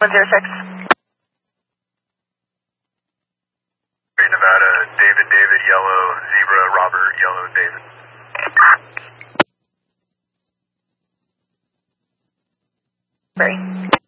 106. Nevada, David, David, yellow, zebra, Robert, yellow, David. Great.